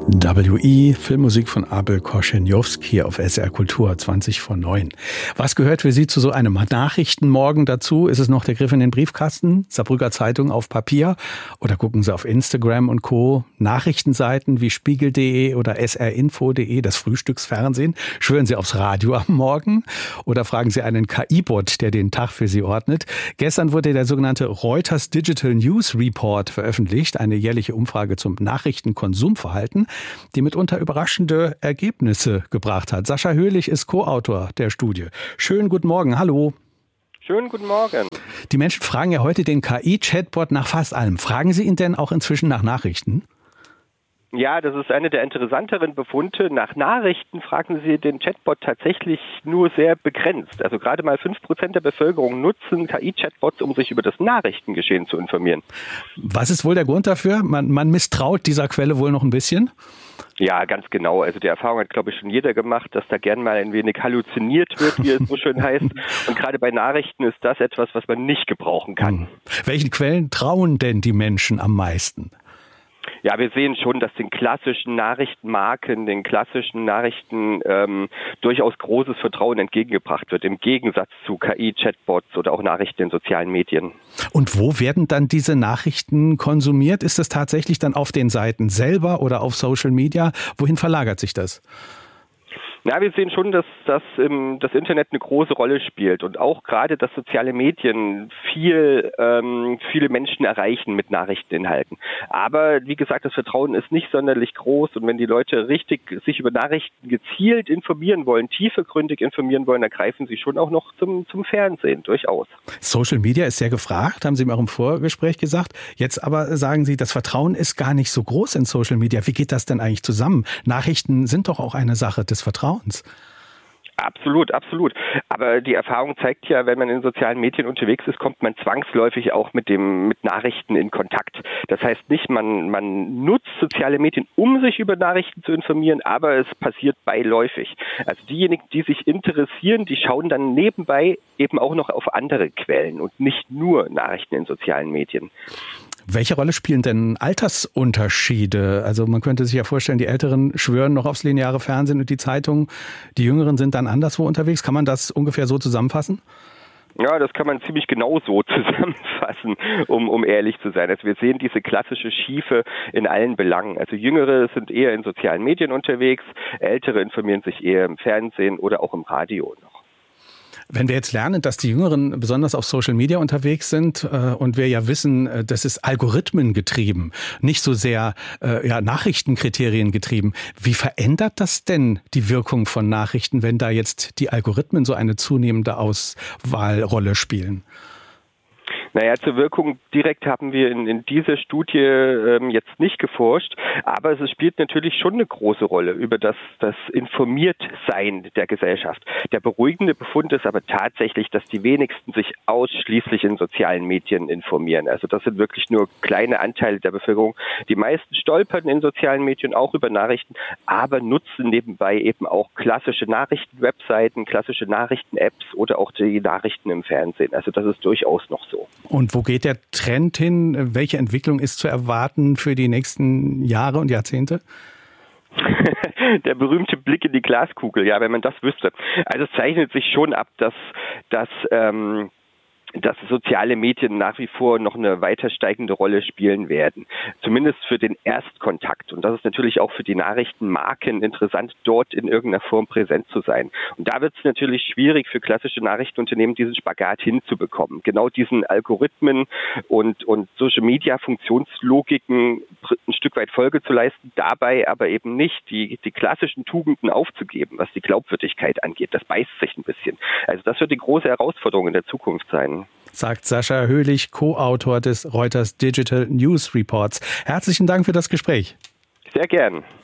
WI, Filmmusik von Abel Koschenjowski hier auf SR Kultur 20:09. Was gehört für Sie zu so einem Nachrichtenmorgen dazu? Ist es noch der Griff in den Briefkasten, Saarbrücker Zeitung auf Papier? Oder gucken Sie auf Instagram und Co. Nachrichtenseiten wie spiegel.de oder srinfo.de, das Frühstücksfernsehen? Schwören Sie aufs Radio am Morgen? Oder fragen Sie einen KI-Bot, der den Tag für Sie ordnet? Gestern wurde der sogenannte Reuters Digital News Report veröffentlicht, eine jährliche Umfrage zum Nachrichtenkonsumverhalten, die mitunter überraschende Ergebnisse gebracht hat. Sascha Höhlich ist Co-Autor der Studie. Schönen guten Morgen, hallo. Schönen guten Morgen. Die Menschen fragen ja heute den KI-Chatbot nach fast allem. Fragen Sie ihn denn auch inzwischen nach Nachrichten? Ja, das ist eine der interessanteren Befunde. Nach Nachrichten fragen Sie den Chatbot tatsächlich nur sehr begrenzt. Also gerade mal 5% der Bevölkerung nutzen KI-Chatbots, um sich über das Nachrichtengeschehen zu informieren. Was ist wohl der Grund dafür? Man misstraut dieser Quelle wohl noch ein bisschen? Ja, ganz genau. Also die Erfahrung hat, glaube ich, schon jeder gemacht, dass da gern mal ein wenig halluziniert wird, wie es so schön heißt. Und gerade bei Nachrichten ist das etwas, was man nicht gebrauchen kann. Welchen Quellen trauen denn die Menschen am meisten? Ja, wir sehen schon, dass den klassischen Nachrichtenmarken, den klassischen Nachrichten durchaus großes Vertrauen entgegengebracht wird, im Gegensatz zu KI-Chatbots oder auch Nachrichten in sozialen Medien. Und wo werden dann diese Nachrichten konsumiert? Ist es tatsächlich dann auf den Seiten selber oder auf Social Media? Wohin verlagert sich das? Ja, wir sehen schon, dass das Internet eine große Rolle spielt und auch gerade, dass soziale Medien viele Menschen erreichen mit Nachrichteninhalten. Aber wie gesagt, das Vertrauen ist nicht sonderlich groß und wenn die Leute richtig sich über Nachrichten gezielt informieren wollen, tiefergründig informieren wollen, dann greifen sie schon auch noch zum Fernsehen, durchaus. Social Media ist sehr gefragt, haben Sie mir auch im Vorgespräch gesagt. Jetzt aber sagen Sie, das Vertrauen ist gar nicht so groß in Social Media. Wie geht das denn eigentlich zusammen? Nachrichten sind doch auch eine Sache des Vertrauens. Absolut, absolut. Aber die Erfahrung zeigt ja, wenn man in sozialen Medien unterwegs ist, kommt man zwangsläufig auch mit Nachrichten in Kontakt. Das heißt nicht, man nutzt soziale Medien, um sich über Nachrichten zu informieren, aber es passiert beiläufig. Also diejenigen, die sich interessieren, die schauen dann nebenbei eben auch noch auf andere Quellen und nicht nur Nachrichten in sozialen Medien. Welche Rolle spielen denn Altersunterschiede? Also man könnte sich ja vorstellen, die Älteren schwören noch aufs lineare Fernsehen und die Zeitungen. Die Jüngeren sind dann anderswo unterwegs. Kann man das ungefähr so zusammenfassen? Ja, das kann man ziemlich genau so zusammenfassen, um ehrlich zu sein. Also wir sehen diese klassische Schiefe in allen Belangen. Also Jüngere sind eher in sozialen Medien unterwegs, Ältere informieren sich eher im Fernsehen oder auch im Radio noch. Wenn wir jetzt lernen, dass die Jüngeren besonders auf Social Media unterwegs sind und wir ja wissen, das ist Algorithmen getrieben, nicht so sehr Nachrichtenkriterien getrieben. Wie verändert das denn die Wirkung von Nachrichten, wenn da jetzt die Algorithmen so eine zunehmende Auswahlrolle spielen? Naja, zur Wirkung direkt haben wir in dieser Studie jetzt nicht geforscht, aber es spielt natürlich schon eine große Rolle über das Informiertsein der Gesellschaft. Der beruhigende Befund ist aber tatsächlich, dass die wenigsten sich ausschließlich in sozialen Medien informieren. Also das sind wirklich nur kleine Anteile der Bevölkerung. Die meisten stolpern in sozialen Medien auch über Nachrichten, aber nutzen nebenbei eben auch klassische Nachrichten-Webseiten, klassische Nachrichten-Apps oder auch die Nachrichten im Fernsehen. Also das ist durchaus noch so. Und wo geht der Trend hin? Welche Entwicklung ist zu erwarten für die nächsten Jahre und Jahrzehnte? Der berühmte Blick in die Glaskugel, ja, wenn man das wüsste. Also es zeichnet sich schon ab, dass soziale Medien nach wie vor noch eine weiter steigende Rolle spielen werden. Zumindest für den Erstkontakt. Und das ist natürlich auch für die Nachrichtenmarken interessant, dort in irgendeiner Form präsent zu sein. Und da wird es natürlich schwierig für klassische Nachrichtenunternehmen, diesen Spagat hinzubekommen. Genau diesen Algorithmen und Social-Media-Funktionslogiken ein Stück weit Folge zu leisten, dabei aber eben nicht die klassischen Tugenden aufzugeben, was die Glaubwürdigkeit angeht. Das beißt sich ein bisschen. Also das wird die große Herausforderung in der Zukunft sein. Sagt Sascha Höhlich, Co-Autor des Reuters Digital News Reports. Herzlichen Dank für das Gespräch. Sehr gern.